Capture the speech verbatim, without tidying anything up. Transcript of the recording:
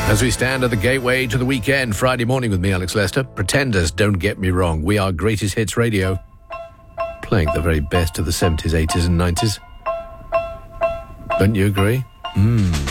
As we stand at the gateway to the weekend, Friday morning with me, Alex Lester. Pretenders, don't get me wrong. We are Greatest Hits Radio. Playing the very best of the seventies, eighties and nineties. Don't you agree? Hmm.